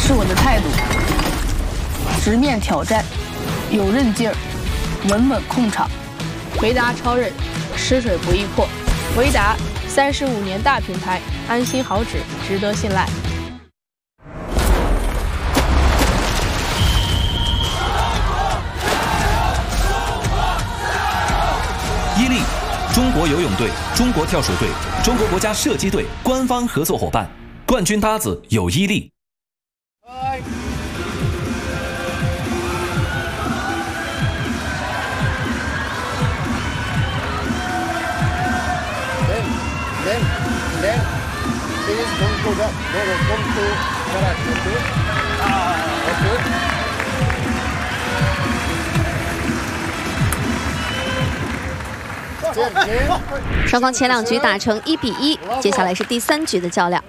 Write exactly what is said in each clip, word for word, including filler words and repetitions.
是我的态度，直面挑战，有韧劲儿，稳稳控场。维达超韧，吃水不易破。维达三十五年大品牌，安心好纸，值得信赖。 伊利，中国游泳队、中国跳水队、中国国家射击队官方合作伙伴，冠军搭子有伊利。 Then, then, please don't go back. No, no, come to garage. Okay. Ah, okay. 双方前两局打成一比一，接下来是第三局的较量。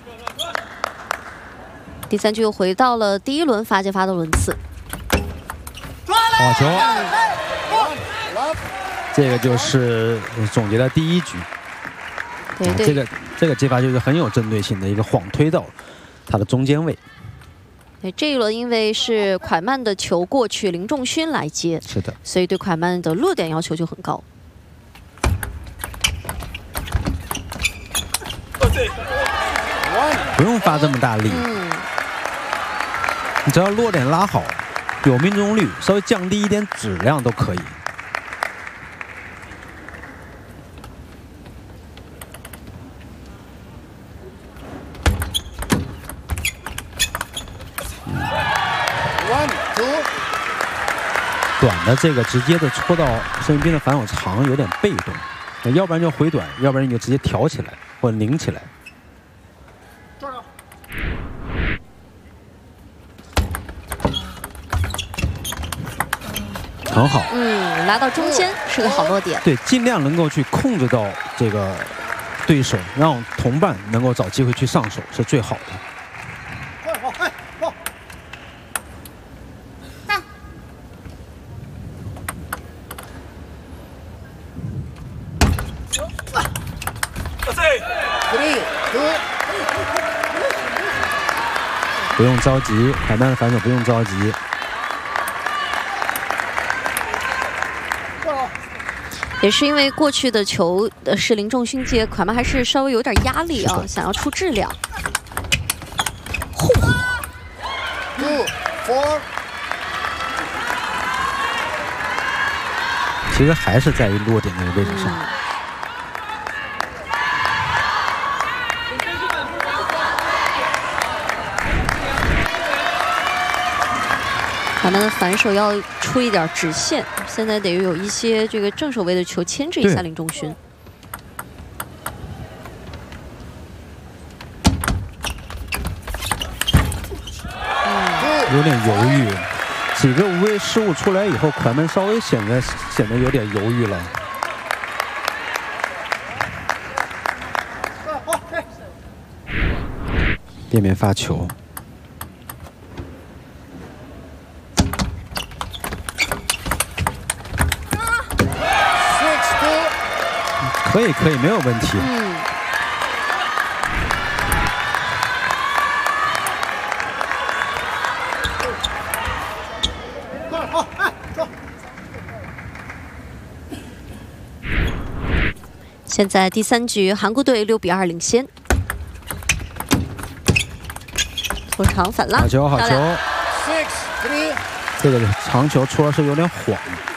第三局又回到了第一轮发接发的轮次。 好球！这个就是总结的第一局。 对对， 这个这个接发就是很有针对性的一个晃推到他的中间位。 对，这一轮因为是蒯曼的球过去，林仲勋来接， 是的， 所以对蒯曼的落点要求就很高。 不用发这么大力， 嗯， 你只要落点拉好，有命中率，稍微降低一点质量都可以。 短的这个直接的戳到申彬的反手长有点被动，要不然就回短，要不然你就直接挑起来或者拧起来。很好， 嗯，拉到中间是个好落点。 对，尽量能够去控制到这个对手，让同伴能够找机会去上手是最好的。 不用着急，蒯曼的反手不用着急。 也是因为过去的球是林仲勋接，蒯曼还是稍微有点压力啊，想要出质量。 其实还是在于落点那个位置上。嗯蒯曼的反手要出一点直线，现在得有一些这个正手位的球牵制一下林仲勋。 有点犹豫，几个无谓失误出来以后，蒯曼稍微显得显得有点犹豫了。边边发球。 可以，可以，没有问题。 嗯。现在第三局，韩国队六比二领先。拖长反拉， 好球，好球！这个长球出的是有点晃。